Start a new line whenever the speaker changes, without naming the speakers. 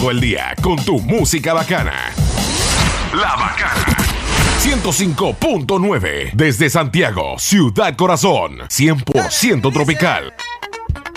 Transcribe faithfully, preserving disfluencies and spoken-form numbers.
todo el día con tu música bacana. La Bacana. ciento cinco punto nueve desde Santiago, Ciudad Corazón. cien por ciento tropical.